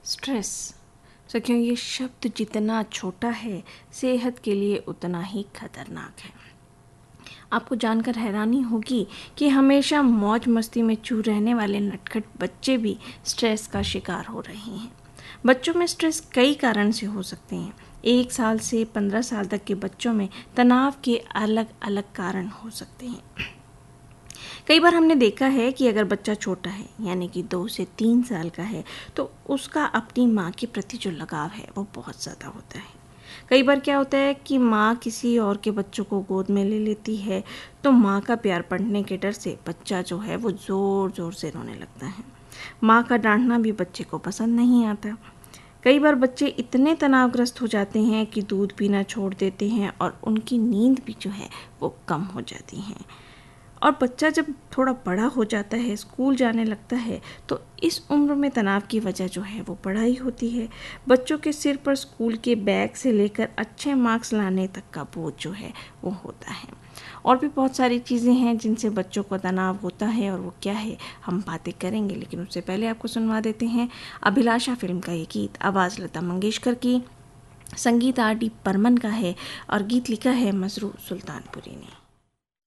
Stress. सखियों, ये शब्द जितना छोटा है सेहत के लिए उतना ही खतरनाक है। आपको जानकर हैरानी होगी कि हमेशा मौज मस्ती में चूर रहने वाले नटखट बच्चे भी स्ट्रेस का शिकार हो रहे हैं। बच्चों में स्ट्रेस कई कारण से हो सकते हैं। 1 साल से 15 साल तक के बच्चों में तनाव के अलग अलग कारण हो सकते हैं। कई बार हमने देखा है कि अगर बच्चा छोटा है यानी कि 2 से 3 साल का है तो उसका अपनी माँ के प्रति जो लगाव है वो बहुत ज़्यादा होता है। कई बार क्या होता है कि माँ किसी और के बच्चों को गोद में ले लेती है तो माँ का प्यार बढ़ने के डर से बच्चा जो है वो ज़ोर ज़ोर से रोने लगता है। माँ का डांटना भी बच्चे को पसंद नहीं आता। कई बार बच्चे इतने तनावग्रस्त हो जाते हैं कि दूध पीना छोड़ देते हैं और उनकी नींद भी जो है वो कम हो जाती है। और बच्चा जब थोड़ा बड़ा हो जाता है, स्कूल जाने लगता है, तो इस उम्र में तनाव की वजह जो है वो पढ़ाई होती है। बच्चों के सिर पर स्कूल के बैग से लेकर अच्छे मार्क्स लाने तक का बोझ जो है वो होता है। और भी बहुत सारी चीज़ें हैं जिनसे बच्चों को तनाव होता है, और वो क्या है हम बातें करेंगे, लेकिन उससे पहले आपको सुनवा देते हैं अभिलाषा फिल्म का ये गीत। आवाज़ लता मंगेशकर की, संगीत R.D. बर्मन का है और गीत लिखा है मसरूर सुल्तानपुरी ने।